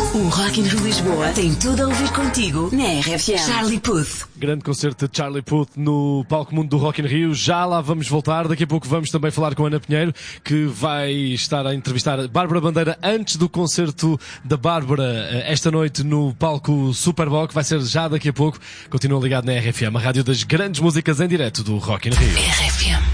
O Rock in Rio Lisboa tem tudo a ouvir contigo na RFM. Charlie Puth. Grande concerto de Charlie Puth no Palco Mundo do Rock in Rio. Já lá vamos voltar. Daqui a pouco vamos também falar com a Ana Pinheiro, que vai estar a entrevistar Bárbara Bandeira antes do concerto da Bárbara esta noite no Palco Superboc. Vai ser já daqui a pouco. Continua ligado na RFM, a rádio das grandes músicas em direto do Rock in Rio. RFM.